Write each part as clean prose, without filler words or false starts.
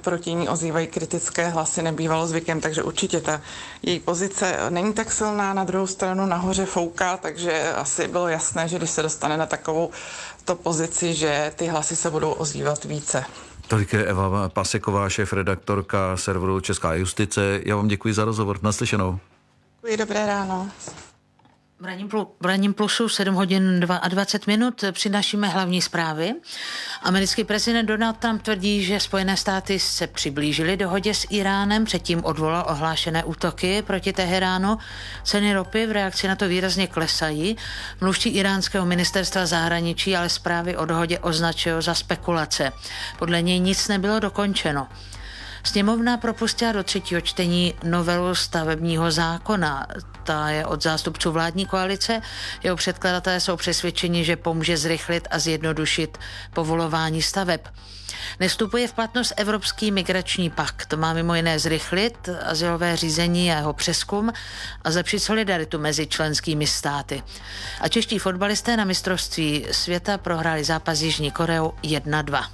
proti ní ozývají kritické hlasy, nebývalo zvykem, takže určitě ta její pozice není tak silná, na druhou stranu nahoře fouká, takže asi bylo jasné, že když se dostane na takovou to pozici, že ty hlasy se budou ozývat více. Tolik je Eva Paseková, šéfredaktorka serveru Česká justice. Já vám děkuji za rozhovor. Naslyšenou. Děkuji, dobré ráno. V Ranním plusu 7 hodin 22 minut přinášíme hlavní zprávy. Americký prezident Donald Trump tvrdí, že Spojené státy se přiblížily dohodě s Iránem, předtím odvolal ohlášené útoky proti Teheránu. Ceny ropy v reakci na to výrazně klesají. Mluvčí iránského ministerstva zahraničí ale zprávy o dohodě označil za spekulace. Podle něj nic nebylo dokončeno. Sněmovna propustila do třetího čtení novelu stavebního zákona. Ta je od zástupců vládní koalice. Jeho předkladatelé jsou přesvědčeni, že pomůže zrychlit a zjednodušit povolování staveb. Nevstupuje v platnost Evropský migrační pakt. To má mimo jiné zrychlit azylové řízení a jeho přezkum a zlepšit solidaritu mezi členskými státy. A čeští fotbalisté na mistrovství světa prohráli zápas s Jižní Koreou 1-2.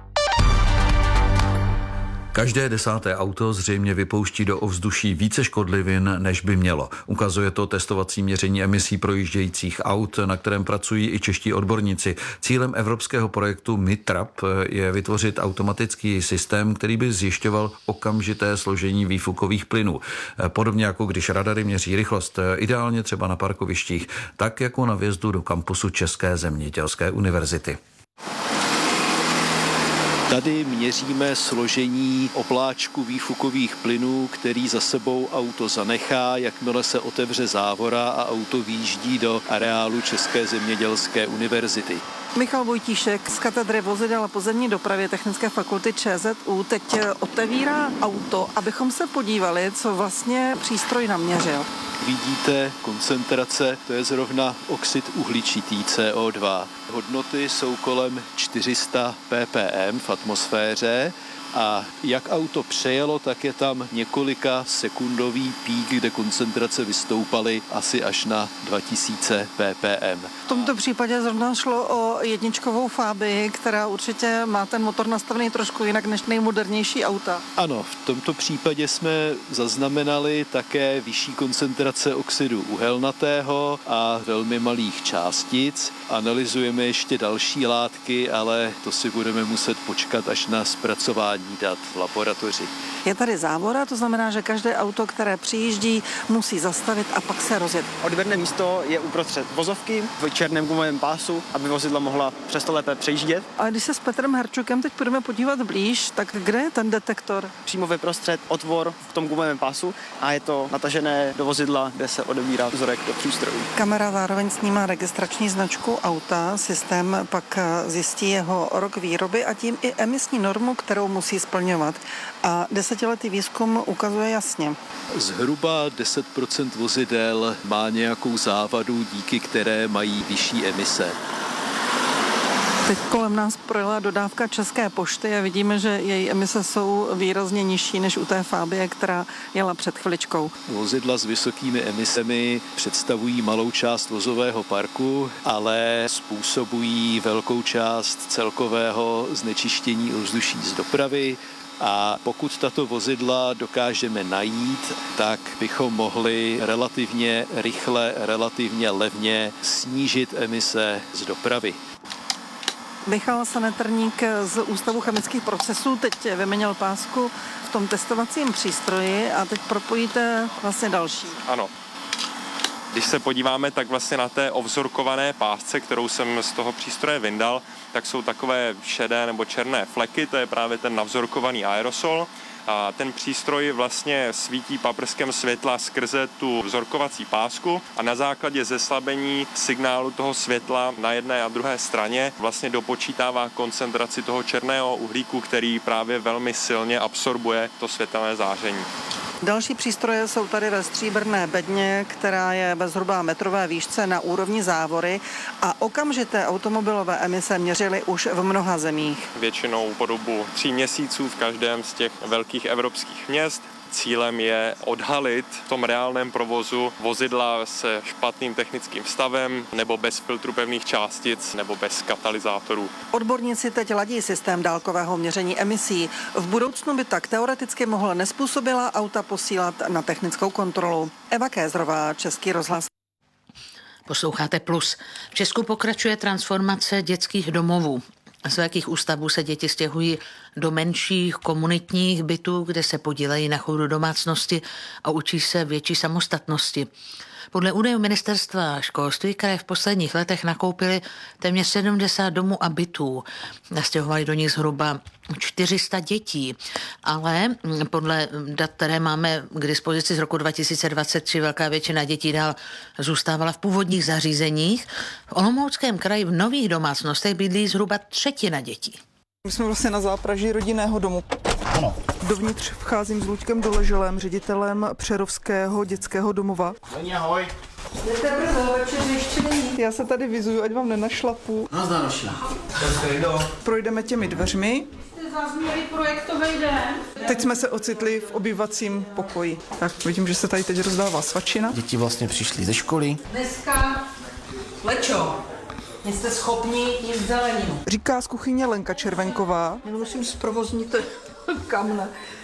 Každé 10. auto zřejmě vypouští do ovzduší více škodlivin, než by mělo. Ukazuje to testovací měření emisí projíždějících aut, na kterém pracují i čeští odborníci. Cílem evropského projektu MITRAP je vytvořit automatický systém, který by zjišťoval okamžité složení výfukových plynů. Podobně jako když radary měří rychlost, ideálně třeba na parkovištích, tak jako na vjezdu do kampusu České zemědělské univerzity. Tady měříme složení obláčku výfukových plynů, který za sebou auto zanechá, jakmile se otevře závora a auto vyjíždí do areálu České zemědělské univerzity. Michal Vojtíšek z katedry vozidel a pozemní dopravy Technické fakulty ČZU teď otevírá auto, abychom se podívali, co vlastně přístroj naměřil. Vidíte koncentrace, to je zrovna oxid uhličitý CO2. Hodnoty jsou kolem 400 ppm v atmosféře a jak auto přejelo, tak je tam několika sekundový pík, kde koncentrace vystoupaly asi až na 2000 ppm. V tomto případě zrovna šlo o jedničkovou Fabii, která určitě má ten motor nastavený trošku jinak než nejmodernější auta. Ano, v tomto případě jsme zaznamenali také vyšší koncentrace oxidu uhelnatého a velmi malých částic. Analyzujeme ještě další látky, ale to si budeme muset počkat až na zpracování dat v laboratoři. Je tady závora, to znamená, že každé auto, které přijíždí, musí zastavit a pak se rozjet. Odběrné místo je uprostřed vozovky v černém gumovém pásu, aby vozidla mohla přesto lépe přejíždět. A když se s Petrem Herčukem teď budeme podívat blíž, tak kde je ten detektor? Přímo vyprostřed otvor v tom gumovém pásu a je to natažené do vozidla, kde se odebírá vzorek do přístrojů. Kamera zároveň snímá registrační značku auta, systém pak zjistí jeho rok výroby a tím i emisní normu, kterou musí splňovat. A desetiletý výzkum ukazuje jasně. Zhruba 10% vozidel má nějakou závadu, díky které mají vyšší emise. Teď kolem nás projela dodávka České pošty a vidíme, že její emise jsou výrazně nižší než u té Fabie, která jela před chviličkou. Vozidla s vysokými emisemi představují malou část vozového parku, ale způsobují velkou část celkového znečištění ovzduší z dopravy. A pokud tato vozidla dokážeme najít, tak bychom mohli relativně rychle, relativně levně snížit emise z dopravy. Michal Sanetrník z Ústavu chemických procesů teď vyměnil pásku v tom testovacím přístroji a teď propojíte vlastně další. Ano. Když se podíváme, tak vlastně na té ovzorkované pásce, kterou jsem z toho přístroje vyndal, tak jsou takové šedé nebo černé fleky, to je právě ten navzorkovaný aerosol. A ten přístroj vlastně svítí paprskem světla skrze tu vzorkovací pásku a na základě zeslabení signálu toho světla na jedné a druhé straně vlastně dopočítává koncentraci toho černého uhlíku, který právě velmi silně absorbuje to světelné záření. Další přístroje jsou tady ve stříbrné bedně, která je ve zhruba metrové výšce na úrovni závory a okamžité automobilové emise měřily už v mnoha zemích. Většinou po dobu 3 měsíců v každém z těch velkých evropských měst. Cílem je odhalit v tom reálném provozu vozidla se špatným technickým stavem nebo bez filtru pevných částic nebo bez katalyzátorů. Odborníci teď ladí systém dálkového měření emisí. V budoucnu by tak teoreticky mohl nezpůsobilá auta posílat na technickou kontrolu. Eva Kézrová, Český rozhlas. Posloucháte Plus. V Česku pokračuje transformace dětských domovů. Z velkých ústavů se děti stěhují do menších komunitních bytů, kde se podílejí na chodu domácnosti a učí se větší samostatnosti. Podle údajů ministerstva školství, které v posledních letech nakoupili téměř 70 domů a bytů, nastěhovali do nich zhruba 400 dětí, ale podle dat, které máme k dispozici z roku 2023, velká většina dětí dál zůstávala v původních zařízeních. V Olomouckém kraji v nových domácnostech bydlí zhruba třetina dětí. My jsme vlastně na zápraží rodinného domu. Ano. Dovnitř vcházím s Luďkem Doleželem, ředitelem Přerovského dětského domova. Ahoj. Jdete brzo, večer ještě není. Já se tady vizuju, ať vám nenašlapu. Nazdar, noši. Projdeme těmi dveřmi. Zazněli projektový den. Teď jsme se ocitli v obývacím pokoji. Tak vidím, že se tady teď rozdává svačina. Děti vlastně přišly ze školy. Dneska Lečo, jste schopni jíst zeleninu. Říká z kuchyně Lenka Červenková. Musím zprovoznit kamna.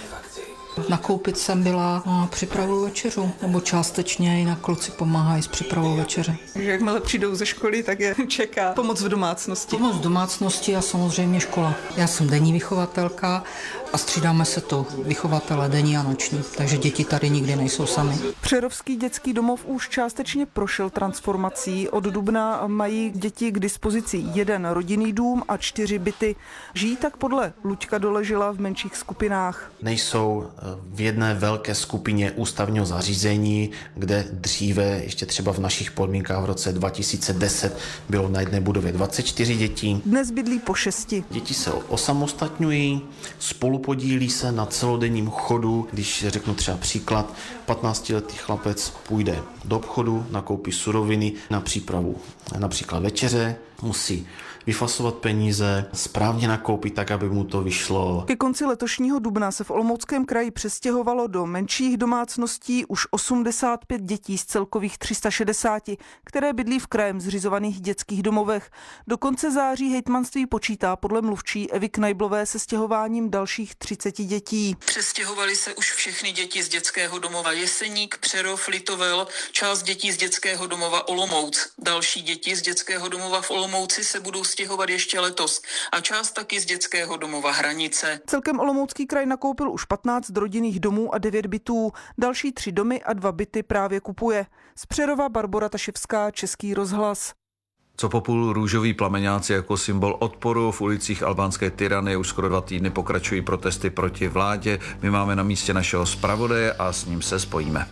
Nakoupit jsem byla a připravu večeřu, nebo částečně jinak kluci pomáhají s přípravou večeře. Takže jakmile přijdou ze školy, tak je čeká pomoc v domácnosti. Pomoc v domácnosti a samozřejmě škola. Já jsem denní vychovatelka a střídáme se to vychovatele denní a noční, takže děti tady nikdy nejsou sami. Přerovský dětský domov už částečně prošel transformací. Od dubna mají děti k dispozici 1 rodinný dům a 4 byty. Žijí tak podle Luďka Doležela v menších skupinách. Nejsou v jedné velké skupině ústavního zařízení, kde dříve, ještě třeba v našich podmínkách v roce 2010, bylo na jedné budově 24 dětí. Dnes bydlí po 6. Děti se osamostatňují, spolupodílí se na celodenním chodu. Když řeknu třeba příklad, 15letý chlapec půjde do obchodu, nakoupí suroviny na přípravu například večeře, musí vyfasovat peníze, správně nakoupit tak, aby mu to vyšlo. Ke konci letošního dubna se v Olomouckém kraji přestěhovalo do menších domácností už 85 dětí z celkových 360, které bydlí v krajem zřizovaných dětských domovech. Do konce září hejtmanství počítá podle mluvčí Evy Knajblové se stěhováním dalších 30 dětí. Přestěhovaly se už všechny děti z dětského domova Jeseník, Přerov, Litovel, část dětí z dětského domova Olomouc. Další děti z dětského domova v Olomouci se budou stěhovat ještě letos a část taky z dětského domova Hranice. Celkem Olomoucký kraj nakoupil už 15 rodinných domů a 9 bytů. Další 3 domy a 2 byty právě kupuje. Z Přerova Barbora Taševská, Český rozhlas. Co popůl růžoví plameňáci jako symbol odporu v ulicích albánské Tirany už skoro 2 týdny pokračují protesty proti vládě. My máme na místě našeho zpravodaje a s ním se spojíme.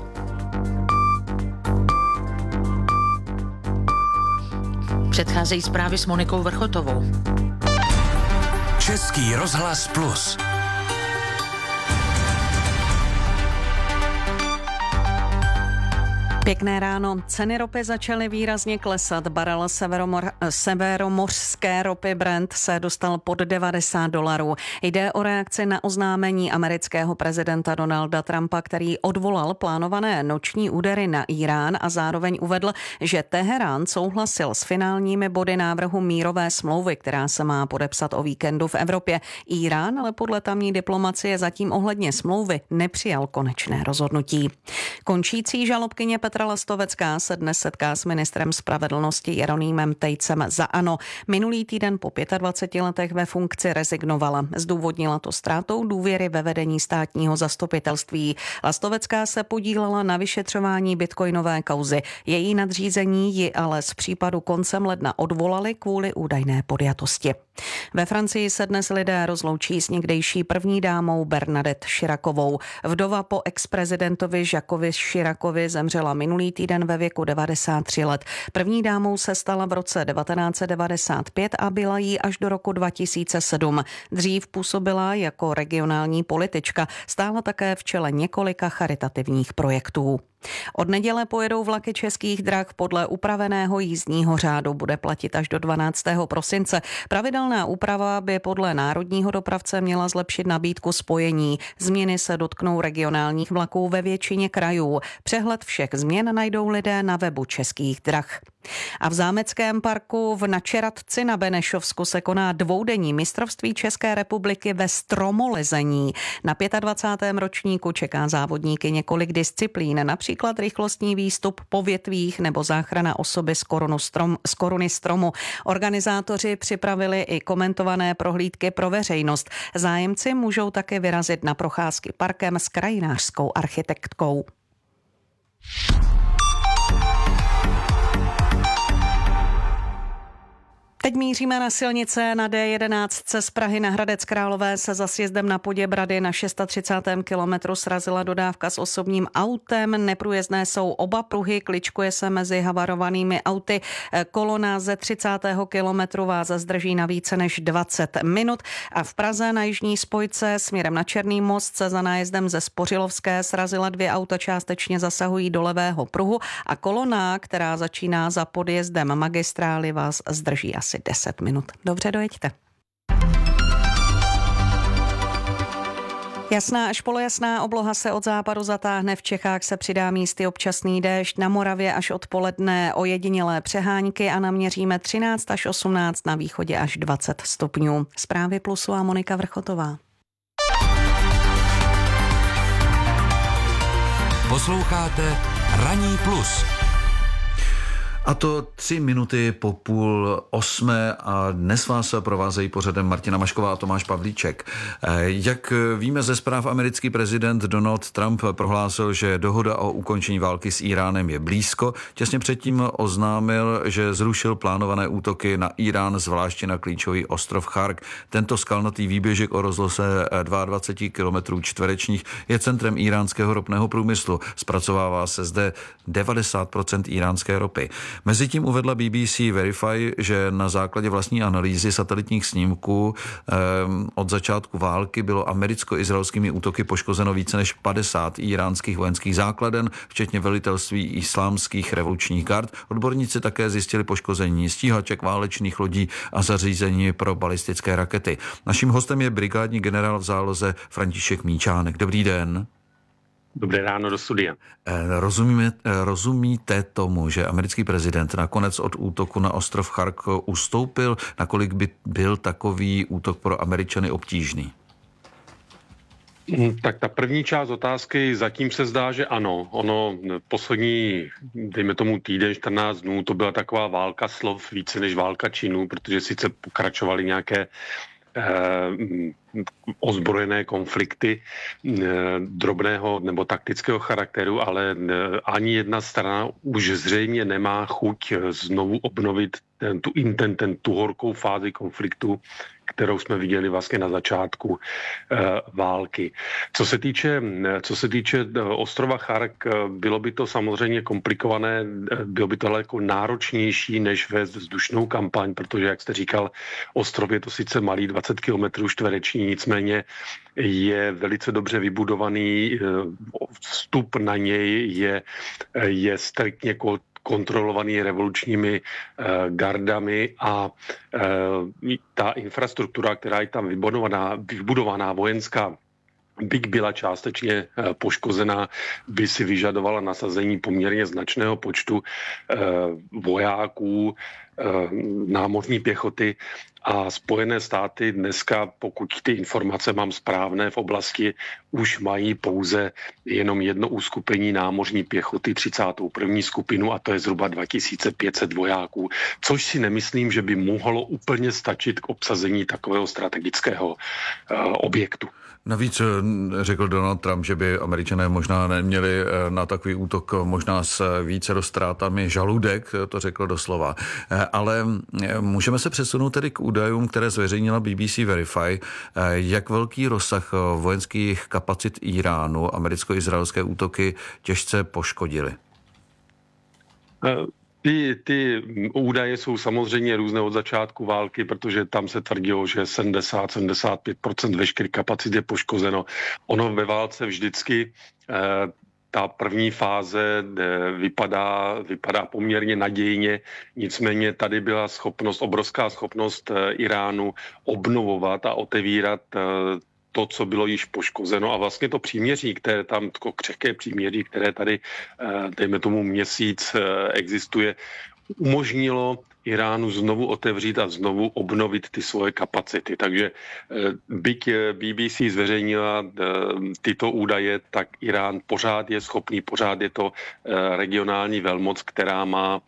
Předcházejí zprávy s Monikou Vrchotovou. Český rozhlas Plus. Pěkné ráno. Ceny ropy začaly výrazně klesat. Barel severomořské ropy Brent se dostal pod $90. Jde o reakci na oznámení amerického prezidenta Donalda Trumpa, který odvolal plánované noční údery na Irán a zároveň uvedl, že Teherán souhlasil s finálními body návrhu mírové smlouvy, která se má podepsat o víkendu v Evropě. Irán ale podle tamní diplomacie zatím ohledně smlouvy nepřijal konečné rozhodnutí. Končící žalobkyně Petra Lastovecká se dnes setká s ministrem spravedlnosti Jeronýmem Tejcem za ANO. Minulý týden po 25 letech ve funkci rezignovala. Zdůvodnila to ztrátou důvěry ve vedení státního zastupitelství. Lastovecká se podílela na vyšetřování bitcoinové kauzy. Její nadřízení ji ale z případu koncem ledna odvolali kvůli údajné podjatosti. Ve Francii se dnes lidé rozloučí s někdejší první dámou Bernadette Chirakovou. Vdova po ex-prezidentovi Jacquesovi Chiracovi zemřela minulý týden ve věku 93 let. První dámou se stala v roce 1995 a byla jí až do roku 2007. Dřív působila jako regionální politička, stála také v čele několika charitativních projektů. Od neděle pojedou vlaky Českých drah podle upraveného jízdního řádu. Bude platit až do 12. prosince. Pravidelná úprava by podle národního dopravce měla zlepšit nabídku spojení. Změny se dotknou regionálních vlaků ve většině krajů. Přehled všech změn najdou lidé na webu Českých drah. A v Zámeckém parku v Načeradci na Benešovsku se koná dvoudenní mistrovství České republiky ve stromolezení. Na 25. ročníku čeká závodníky několik disciplín, například rychlostní výstup po větvích nebo záchrana osoby z koruny stromu. Organizátoři připravili i komentované prohlídky pro veřejnost. Zájemci můžou také vyrazit na procházky parkem s krajinářskou architektkou. Teď míříme na silnice. Na D11 z Prahy na Hradec Králové se za sjezdem na Poděbrady na 630. kilometru srazila dodávka s osobním autem. Neprůjezdné jsou oba pruhy, kličkuje se mezi havarovanými auty. Kolona ze 30. kilometru vás zdrží na více než 20 minut. A v Praze na jižní spojce směrem na Černý most se za nájezdem ze Spořilovské srazila 2 auta, částečně zasahují do levého pruhu a kolona, která začíná za podjezdem magistrály, vás zdrží asi 10 minut. Dobře, dojeďte. Jasná až polojasná obloha se od západu zatáhne, v Čechách se přidá místy občasný déšť, na Moravě až odpoledne ojedinělé přehánky a naměříme 13 až 18, na východě až 20 stupňů. Zprávy Plusu a Monika Vrchotová. Posloucháte Ranní plus. A to 3 minuty po 7:30 a dnes vás provázejí pořadem Martina Mašková a Tomáš Pavlíček. Jak víme ze zpráv, americký prezident Donald Trump prohlásil, že dohoda o ukončení války s Íránem je blízko. Těsně předtím oznámil, že zrušil plánované útoky na Írán, zvláště na klíčový ostrov Chark. Tento skalnatý výběžek o rozloze 22 km čtverečních je centrem íránského ropného průmyslu. Zpracovává se zde 90% íránské ropy. Mezitím uvedla BBC Verify, že na základě vlastní analýzy satelitních snímků od začátku války bylo americko-izraelskými útoky poškozeno více než 50 íránských vojenských základen, včetně velitelství islámských revolučních gard. Odborníci také zjistili poškození stíhaček, válečných lodí a zařízení pro balistické rakety. Naším hostem je brigádní generál v záloze František Míčánek. Dobrý den. Dobré ráno do studia. Rozumíte tomu, že americký prezident nakonec od útoku na ostrov Chark ustoupil? Nakolik by byl takový útok pro Američany obtížný? Tak ta první část otázky zatím se zdá, že ano. Ono poslední, dejme tomu týden, 14 dnů, to byla taková válka slov více než válka činů, protože sice pokračovaly nějaké ozbrojené konflikty drobného nebo taktického charakteru, ale ani jedna strana už zřejmě nemá chuť znovu obnovit tu horkou fázi konfliktu, kterou jsme viděli vlastně na začátku války. Co se týče ostrova Chark, bylo by to samozřejmě komplikované, bylo by to daleko náročnější než vést vzdušnou kampaň, protože, jak jste říkal, ostrov je to sice malý, 20 km čtvereční, nicméně je velice dobře vybudovaný, vstup na něj je striktně kontrolovaný revolučními gardami a ta infrastruktura, která je tam vybudovaná vojenská, byť byla částečně poškozená, by si vyžadovala nasazení poměrně značného počtu vojáků, námořní pěchoty a Spojené státy dneska, pokud ty informace mám správné, v oblasti už mají pouze jenom jedno uskupení námořní pěchoty, 31. skupinu, a to je zhruba 2500 vojáků, což si nemyslím, že by mohlo úplně stačit k obsazení takového strategického objektu. Navíc řekl Donald Trump, že by Američané možná neměli na takový útok možná s více ztrátami žaludek, to řekl doslova. Ale můžeme se přesunout tedy k údajům, které zveřejnila BBC Verify. Jak velký rozsah vojenských kapacit Iránu americko-izraelské útoky těžce poškodily? Ty údaje jsou samozřejmě různé od začátku války, protože tam se tvrdilo, že 70-75% veškerých kapacit je poškozeno. Ono ve válce vždycky Ta první fáze vypadá poměrně nadějně, nicméně tady byla obrovská schopnost Iránu obnovovat a otevírat to, co bylo již poškozeno, a vlastně to příměří, které tam, křehké příměří, které tady, dejme tomu, měsíc existuje, umožnilo Iránu znovu otevřít a znovu obnovit ty svoje kapacity. Takže byť BBC zveřejnila tyto údaje, tak Irán pořád je schopný, pořád je to regionální velmoc, která má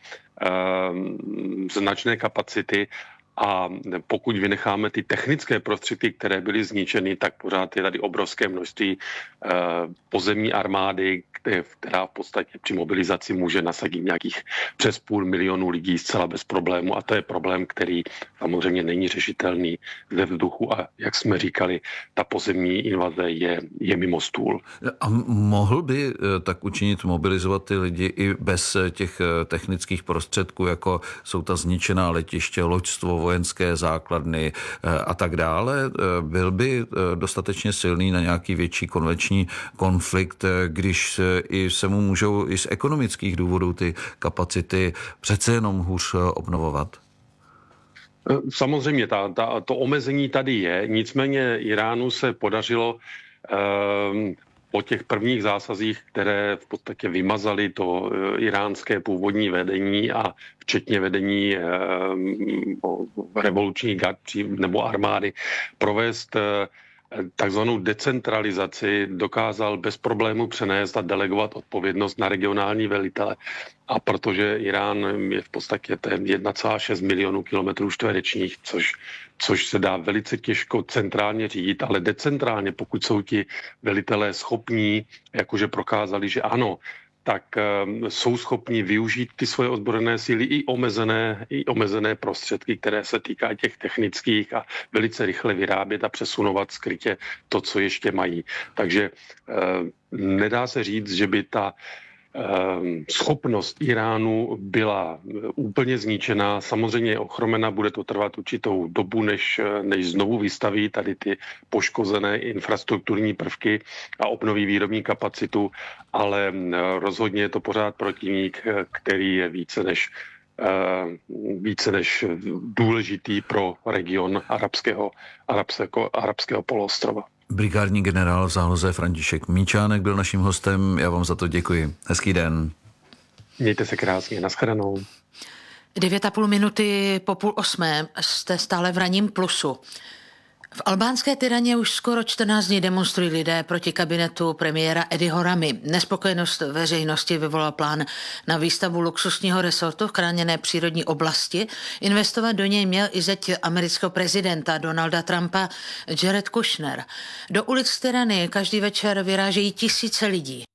značné kapacity. A pokud vynecháme ty technické prostředky, které byly zničeny, tak pořád je tady obrovské množství pozemní armády, která v podstatě při mobilizaci může nasadit nějakých přes 500 000 lidí zcela bez problému. A to je problém, který samozřejmě není řešitelný ze vzduchu. A jak jsme říkali, ta pozemní invaze je mimo stůl. A mohl by tak učinit, mobilizovat ty lidi i bez těch technických prostředků, jako jsou ta zničená letiště, loďstvo, vojenské základny a tak dále? Byl by dostatečně silný na nějaký větší konvenční konflikt, když i se mu můžou i z ekonomických důvodů ty kapacity přece jenom hůř obnovovat? Samozřejmě, to omezení tady je, nicméně Iránu se podařilo po těch prvních zásazích, které v podstatě vymazaly to iránské původní vedení a včetně vedení revoluční gard nebo armády, provést takzvanou decentralizaci, dokázal bez problému přenést a delegovat odpovědnost na regionální velitele. A protože Irán je v podstatě 1,6 milionu kilometrů čtverečních, což se dá velice těžko centrálně řídit, ale decentrálně, pokud jsou ti velitelé schopní, jakože prokázali, že ano, tak jsou schopni využít ty svoje ozbrojené síly i omezené prostředky, které se týká těch technických, a velice rychle vyrábět a přesunovat skrytě to, co ještě mají. Takže nedá se říct, že by ta schopnost Iránu byla úplně zničená. Samozřejmě je ochromena, bude to trvat určitou dobu, než znovu vystaví tady ty poškozené infrastrukturní prvky a obnoví výrobní kapacitu, ale rozhodně je to pořád protivník, který je více než důležitý pro region arabského poloostrova. Brigádní generál v záloze František Míčánek byl naším hostem. Já vám za to děkuji. Hezký den. Mějte se krásně. Naschledanou. 9,5 minuty po 7:30 jste stále v Ranním plusu. V albánské Tiraně už skoro 14 dní demonstrují lidé proti kabinetu premiéra Ediho Ramy. Nespokojenost veřejnosti vyvolal plán na výstavbu luxusního resortu v chráněné přírodní oblasti. Investovat do něj měl i zeď amerického prezidenta Donalda Trumpa Jared Kushner. Do ulic Tirany každý večer vyrážejí tisíce lidí.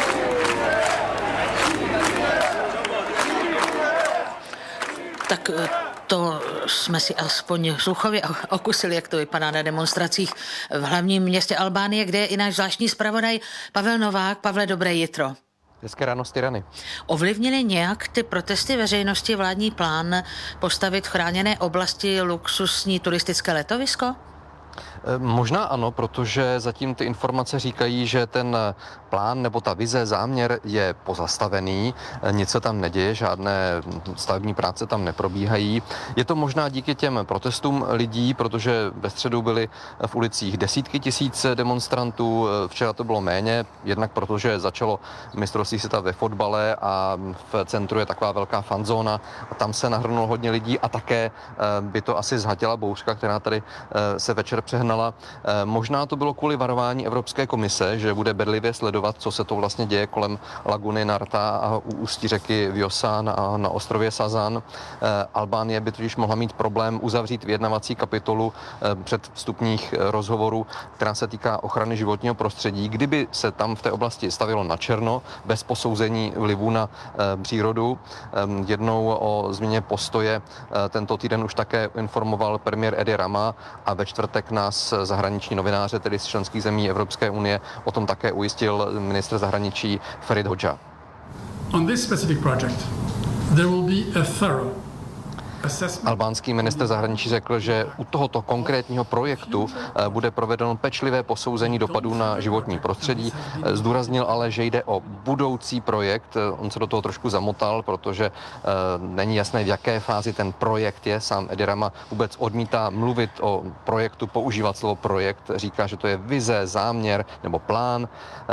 Tak to jsme si aspoň sluchově okusili, jak to vypadá na demonstracích v hlavním městě Albánie, kde je i náš zvláštní zpravodaj Pavel Novák. Pavle, dobré jitro. Hezké ráno z Tirany. Ovlivnily nějak ty protesty veřejnosti vládní plán postavit v chráněné oblasti luxusní turistické letovisko? Možná ano, protože zatím ty informace říkají, že ten plán nebo ta vize, záměr je pozastavený, nic se tam neděje, žádné stavební práce tam neprobíhají. Je to možná díky těm protestům lidí, protože ve středu byly v ulicích desítky tisíc demonstrantů, včera to bylo méně, jednak protože začalo mistrovství světa ve fotbale a v centru je taková velká fanzóna a tam se nahrnulo hodně lidí a také by to asi zhatila bouřka, která tady se večer přehnala. Možná to bylo kvůli varování Evropské komise, že bude bedlivě sledovat, co se to vlastně děje kolem laguny Narta a u ústí řeky Vjosan a na ostrově Sazan. Albánie by totiž mohla mít problém uzavřít vyjednavací kapitolu předvstupních rozhovorů, která se týká ochrany životního prostředí. Kdyby se tam v té oblasti stavilo na černo, bez posouzení vlivu na přírodu. Jednou o změně postoje tento týden už také informoval premiér Edi Rama a ve čtvrtek nás zahraniční novináře, tedy z členských zemí Evropské unie, o tom také ujistil ministr zahraničí Farid Hodža. On this specific project, there will be a thorough Albánský ministr zahraničí řekl, že u tohoto konkrétního projektu bude provedeno pečlivé posouzení dopadů na životní prostředí. Zdůraznil ale, že jde o budoucí projekt. On se do toho trošku zamotal, protože není jasné, v jaké fázi ten projekt je. Sám Edi Rama vůbec odmítá mluvit o projektu, používat slovo projekt. Říká, že to je vize, záměr nebo plán.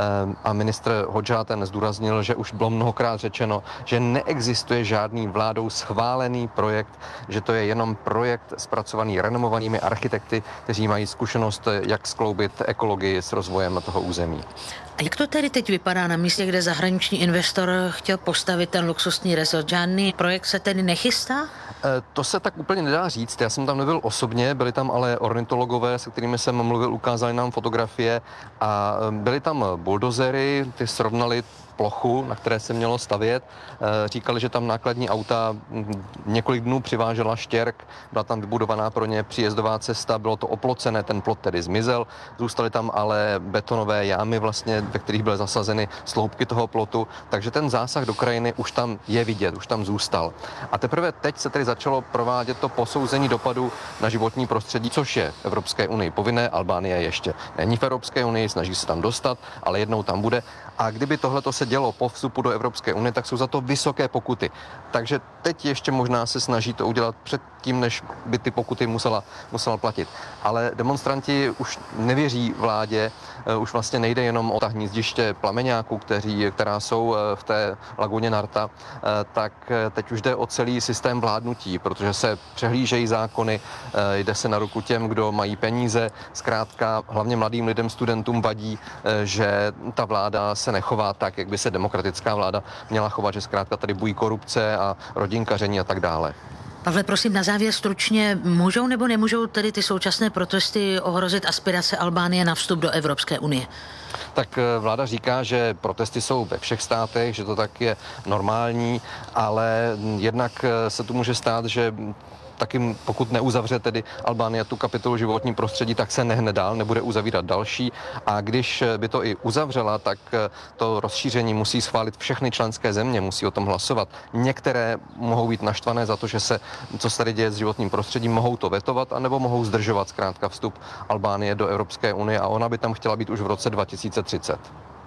A ministr Hodža ten zdůraznil, že už bylo mnohokrát řečeno, že neexistuje žádný vládou schválený projekt, že to je jenom projekt zpracovaný renomovanými architekty, kteří mají zkušenost, jak skloubit ekologii s rozvojem toho území. A jak to tedy teď vypadá na místě, kde zahraniční investor chtěl postavit ten luxusní resort? Žádný projekt se tedy nechystá? To se tak úplně nedá říct. Já jsem tam nebyl osobně, byli tam ale ornitologové, se kterými jsem mluvil, ukázali nám fotografie a byly tam buldozery, ty srovnali plochu, na které se mělo stavět. Říkali, že tam nákladní auta několik dnů přivážela štěrk, byla tam vybudovaná pro ně příjezdová cesta, bylo to oplocené, ten plot tedy zmizel, zůstaly tam ale betonové jámy vlastně, ve kterých byly zasazeny sloupky toho plotu, takže ten zásah do krajiny už tam je vidět, už tam zůstal. A teprve teď se tedy začalo provádět to posouzení dopadu na životní prostředí, což je v Evropské unii povinné, Albánie ještě není v Evropské unii, snaží se tam dostat, ale jednou tam bude. A kdyby tohleto se dělo po vstupu do Evropské unie, tak jsou za to vysoké pokuty. Takže teď ještě možná se snaží to udělat před tím, než by ty pokuty musela platit. Ale demonstranti už nevěří vládě, už vlastně nejde jenom o ta hnízdiště plameňáků, která jsou v té laguně Narta, tak teď už jde o celý systém vládnutí, protože se přehlížejí zákony, jde se na ruku těm, kdo mají peníze. Zkrátka hlavně mladým lidem, studentům vadí, že ta vláda se nechová tak, jak by se demokratická vláda měla chovat, že zkrátka tady bují korupce a rodinkaření a tak dále. Pavle, prosím, na závěr stručně, můžou nebo nemůžou tedy ty současné protesty ohrozit aspirace Albánie na vstup do Evropské unie? Tak vláda říká, že protesty jsou ve všech státech, že to tak je normální, ale jednak se tu může stát, že taky pokud neuzavře tedy Albánie tu kapitolu životní prostředí, tak se nehne dál, nebude uzavírat další. A když by to i uzavřela, tak to rozšíření musí schválit všechny členské země, musí o tom hlasovat. Některé mohou být naštvané za to, že se, co se tady děje s životním prostředím, mohou to vetovat, anebo mohou zdržovat zkrátka vstup Albánie do Evropské unie a ona by tam chtěla být už v roce 2030.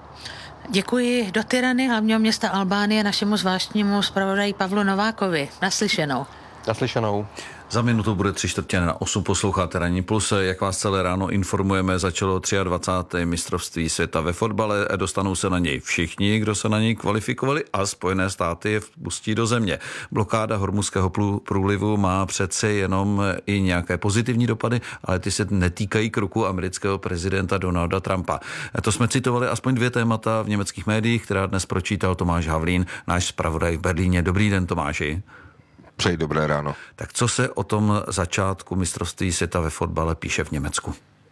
Děkuji do Tirany, hlavního města Albánie, našemu zvláštnímu zpravodaji Pavlu Novákovi. Naslyšenou. Naslyšenou. Za minutu bude 7:45. Posloucháte Ranní plus. Jak vás celé ráno informujeme, začalo 23. mistrovství světa ve fotbale. Dostanou se na něj všichni, kdo se na něj kvalifikovali, a Spojené státy je pustí do země. Blokáda Hormuzského průlivu má přece jenom i nějaké pozitivní dopady, ale ty se netýkají kroku amerického prezidenta Donalda Trumpa. To jsme citovali aspoň 2 témata v německých médiích, která dnes pročítal Tomáš Havlín, náš zpravodaj v Berlíně. Dobrý den, Tomáši. Přeji dobré ráno. Tak co se o tom začátku mistrovství světa ve fotbale píše v Německu?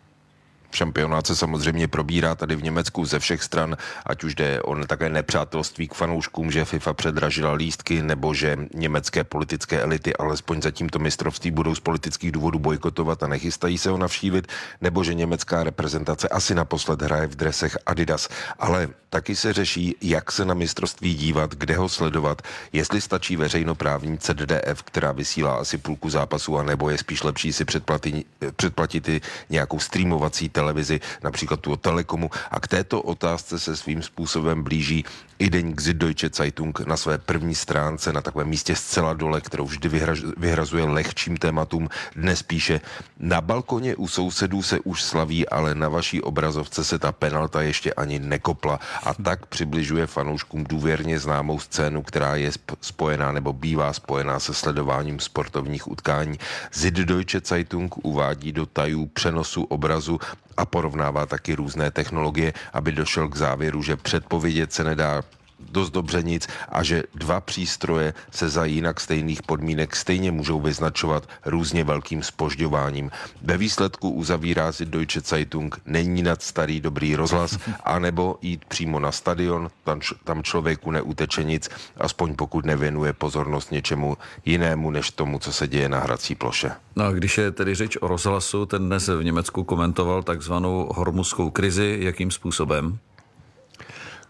Šampionát se samozřejmě probírá tady v Německu ze všech stran, ať už jde o také nepřátelství k fanouškům, že FIFA předražila lístky, nebo že německé politické elity alespoň za tímto mistrovství budou z politických důvodů bojkotovat a nechystají se ho navštívit, nebo že německá reprezentace asi naposled hraje v dresech Adidas. Ale taky se řeší, jak se na mistrovství dívat, kde ho sledovat, jestli stačí veřejnoprávní ZDF, která vysílá asi půlku zápasů, anebo je spíš lepší si předplatit nějakou streamovací televizi, například tu od Telekomu. A k této otázce se svým způsobem blíží i deník Süddeutsche Zeitung na své první stránce na takovém místě zcela dole, kterou vždy vyhrazuje lehčím tématům. Dnes píše: na balkoně u sousedů se už slaví, ale na vaší obrazovce se ta penalta ještě ani nekopla. A tak přibližuje fanouškům důvěrně známou scénu, která je spojená nebo bývá spojená se sledováním sportovních utkání. Süddeutsche Zeitung uvádí do tajů přenosu obrazu a porovnává taky různé technologie, aby došel k závěru, že předpovědět se nedá dost dobře nic a že 2 přístroje se za jinak stejných podmínek stejně můžou vyznačovat různě velkým zpožďováním. Ve výsledku uzavírá si Deutsche Zeitung: není nad starý dobrý rozhlas, anebo jít přímo na stadion, tam člověku neuteče nic, aspoň pokud nevěnuje pozornost něčemu jinému než tomu, co se děje na hrací ploše. No a když je tedy řeč o rozhlasu, ten dnes v Německu komentoval takzvanou hormuzskou krizi. Jakým způsobem?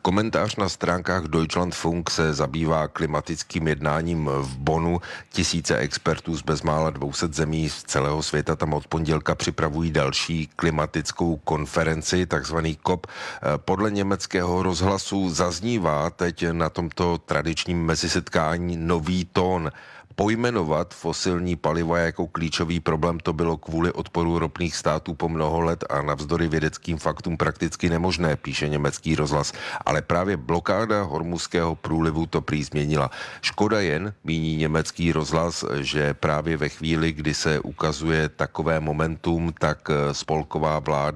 Komentář na stránkách Deutschlandfunk se zabývá klimatickým jednáním v Bonnu. Tisíce expertů z bezmála 200 zemí z celého světa tam od pondělka připravují další klimatickou konferenci, takzvaný COP. Podle německého rozhlasu zaznívá teď na tomto tradičním mezisetkání nový tón. Pojmenovat fosilní paliva jako klíčový problém to bylo kvůli odporu ropných států po mnoho let a navzdory vědeckým faktům prakticky nemožné, píše německý rozhlas. Ale právě blokáda Hormuzského průlivu to prý změnila. Škoda jen, míní německý rozhlas, že právě ve chvíli, kdy se ukazuje takové momentum, tak spolková vláda